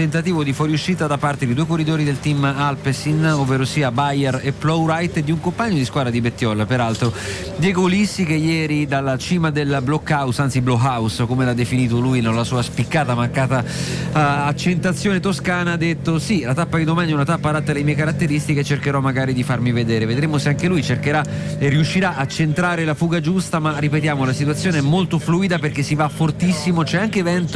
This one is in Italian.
tentativo di fuoriuscita da parte di due corridori del team Alpecin, ovvero sia Bayer e Plowright, e di un compagno di squadra di Bettiol, peraltro Diego Ulissi, che ieri dalla cima del blockhouse, anzi blowhouse come l'ha definito lui nella sua spiccata mancata accentazione toscana, ha detto: sì, la tappa di domani è una tappa adatta alle mie caratteristiche, cercherò magari di farmi vedere, vedremo se anche lui cercherà e riuscirà a centrare la fuga giusta, ma ripetiamo, la situazione è molto fluida perché si va fortissimo, c'è anche vento